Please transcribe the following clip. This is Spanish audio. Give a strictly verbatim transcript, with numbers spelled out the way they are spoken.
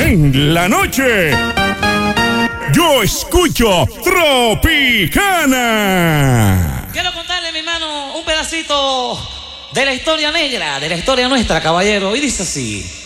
En la noche, yo escucho Tropicana. Quiero contarle, mi hermano, un pedacito de la historia negra, de la historia nuestra, caballero. Y dice así.